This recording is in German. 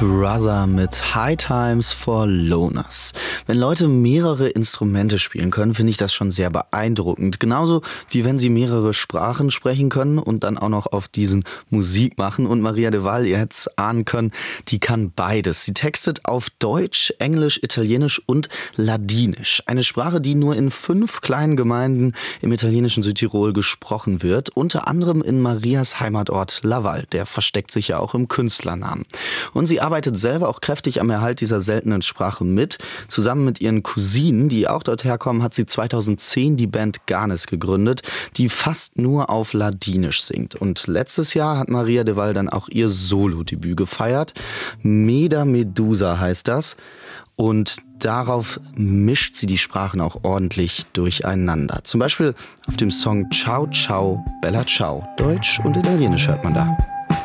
Brother mit High Times for Loners. Wenn Leute mehrere Instrumente spielen können, finde ich das schon sehr beeindruckend. Genauso wie wenn sie mehrere Sprachen sprechen können und dann auch noch auf diesen Musik machen. Und Maria de Val, ihr hättet es ahnen können, die kann beides. Sie textet auf Deutsch, Englisch, Italienisch und Ladinisch. Eine Sprache, die nur in 5 kleinen Gemeinden im italienischen Südtirol gesprochen wird. Unter anderem in Marias Heimatort Laval. Der versteckt sich ja auch im Künstlernamen. Und sie arbeitet selber auch kräftig am Erhalt dieser seltenen Sprache mit. Zusammen mit ihren Cousinen, die auch dort herkommen, hat sie 2010 die Band Garnes gegründet, die fast nur auf Ladinisch singt. Und letztes Jahr hat Maria de Val dann auch ihr Solo-Debüt gefeiert. Meda Medusa heißt das. Und darauf mischt sie die Sprachen auch ordentlich durcheinander. Zum Beispiel auf dem Song Ciao Ciao Bella Ciao. Deutsch und Italienisch hört man da.